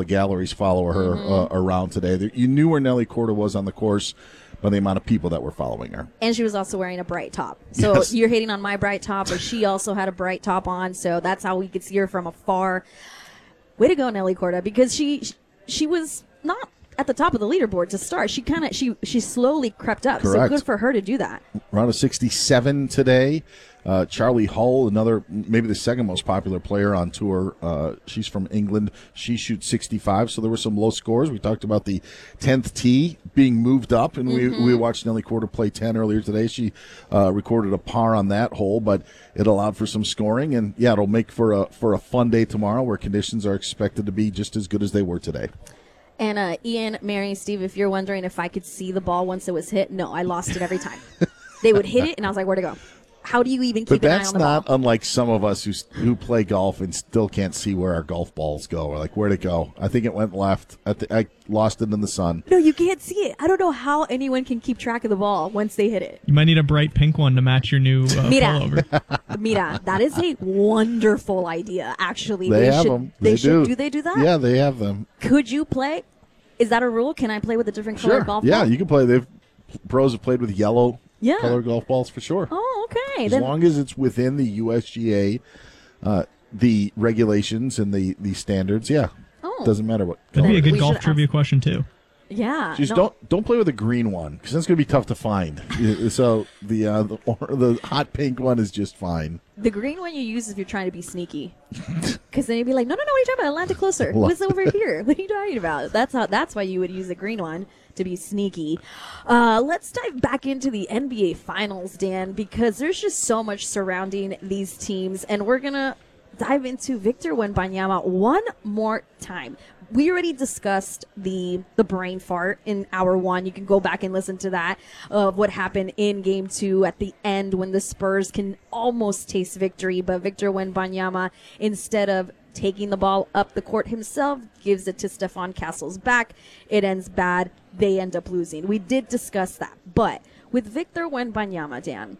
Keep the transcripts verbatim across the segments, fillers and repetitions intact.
the galleries follow her Mm-hmm. uh, around today. You knew where Nelly Korda was on the course by the amount of people that were following her. And she was also wearing a bright top. So Yes. you're hating on my bright top, but she also had a bright top on, so that's how we could see her from afar. Way to go, Nelly Korda, because she she was not at the top of the leaderboard to start. She kind of she she slowly crept up. Correct. So good for her to do that. Round of sixty-seven today. Uh, Charlie Hull, another, maybe the second most popular player on tour. Uh, she's from England. She shoots sixty-five, so there were some low scores. We talked about the tenth tee being moved up, and Mm-hmm. we, we watched Nelly Korda play ten earlier today. She uh, recorded a par on that hole, but it allowed for some scoring, and yeah, it'll make for a for a fun day tomorrow where conditions are expected to be just as good as they were today. And uh, Ian, Mary, Steve, if you're wondering if I could see the ball once it was hit, no, I lost it every time. They would hit it, and I was like, where to go? How do you even keep But an eye that's on the not ball? unlike some of us who who play golf and still can't see where our golf balls go, or like where to go. I think it went left. I, th- I lost it in the sun. No, you can't see it. I don't know how anyone can keep track of the ball once they hit it. You might need a bright pink one to match your new uh, Mira. pullover. Mira, that is a wonderful idea, actually. They, have should, them. They, They, should. do. Do they do that? Yeah, they have them. Could you play? Is that a rule? Can I play with a different color Sure. golf Yeah, ball? you can play. They've pros have played with yellow Yeah. color golf balls for sure. Oh, okay. As Then long as it's within the U S G A, uh, the regulations and the, the standards, yeah. Oh. Doesn't matter what That'd be color. a good We golf should trivia ask- question, too. yeah. Just no. don't don't play with a green one because that's going to be tough to find. So the uh, the, or, the hot pink one is just fine. The green one you use if you're trying to be sneaky. Because then you'd be like, no, no, no, what are you talking about? Atlantic closer. Love What's over here? What are you talking about? That's how. That's why you would use the green one, to be sneaky. Uh, let's dive back into the N B A Finals, Dan, because there's just so much surrounding these teams, and we're going to dive into Victor Wembanyama one more time. We already discussed the the brain fart in hour one. You can go back and listen to that of what happened in game two at the end when the Spurs can almost taste victory, but Victor Wembanyama, instead of taking the ball up the court himself, gives it to Stephon Castle's back. It ends bad. They end up losing. We did discuss that, but with Victor Wembanyama, Dan,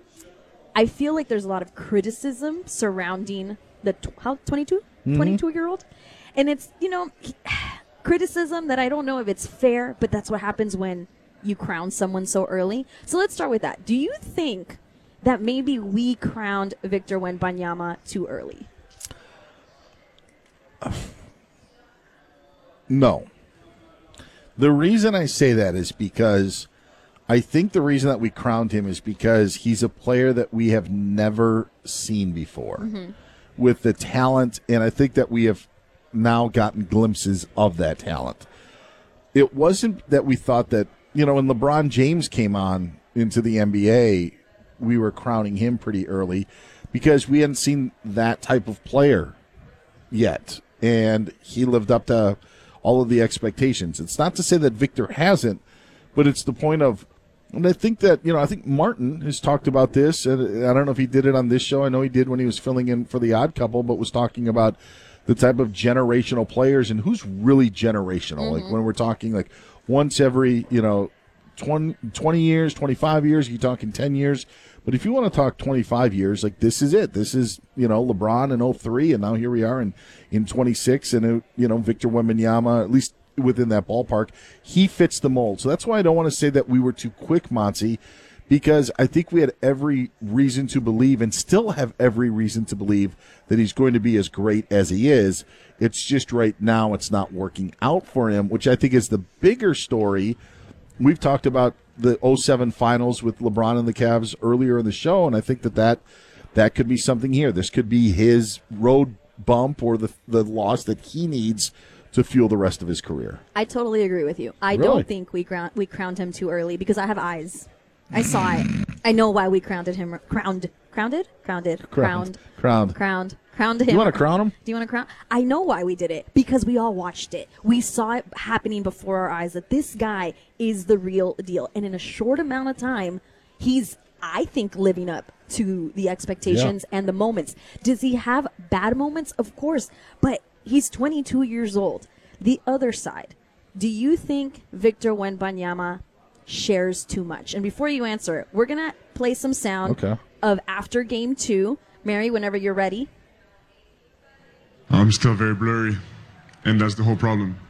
I feel like there's a lot of criticism surrounding the tw- how twenty-two twenty-two year old, and it's, you know, criticism that I don't know if it's fair, but that's what happens when you crown someone so early. So let's start with that. Do you think that maybe we crowned Victor Wembanyama too early? No. The reason I say that is because I think the reason that we crowned him is because he's a player that we have never seen before Mm-hmm. with the talent, and I think that we have now gotten glimpses of that talent. It wasn't that we thought that, you know, when LeBron James came on into the N B A, we were crowning him pretty early because we hadn't seen that type of player yet, and he lived up to all of the expectations. It's not to say that Victor hasn't, but it's the point of, and I think that, you know, I think Martin has talked about this, and I don't know if he did it on this show. I know he did when he was filling in for The Odd Couple, but was talking about the type of generational players and who's really generational. Mm-hmm. Like when we're talking like once every, you know, twenty, twenty years, twenty-five years, you're talking ten years. But if you want to talk twenty-five years, like this is it. This is, you know, LeBron in oh three, and now here we are in, in twenty-six, and, it, you know, Victor Wembanyama, at least within that ballpark, he fits the mold. So that's why I don't want to say that we were too quick, Monty, because I think we had every reason to believe and still have every reason to believe that he's going to be as great as he is. It's just right now it's not working out for him, which I think is the bigger story. We've talked about the oh seven finals with LeBron and the Cavs earlier in the show, and I think that that, that could be something here. This could be his road bump or the the loss that he needs to fuel the rest of his career. I totally agree with you. I Really? don't think we crowned, we crowned him too early because I have eyes. I saw it. I know why we crowned him. Crowned, crowned, crowned, crowned, Crowned. crowned, crowned him. You want to crown him? Do you want to crown? I know why we did it because we all watched it. We saw it happening before our eyes that this guy is the real deal, and in a short amount of time, he's, I think, living up to the expectations Yeah. and the moments. Does he have bad moments? Of course, but he's twenty-two years old. The other side, do you think Victor Wembanyama shares too much? And before you answer, we're going to play some sound Okay. of after game two. Mary, whenever you're ready. I'm still very blurry, and that's the whole problem.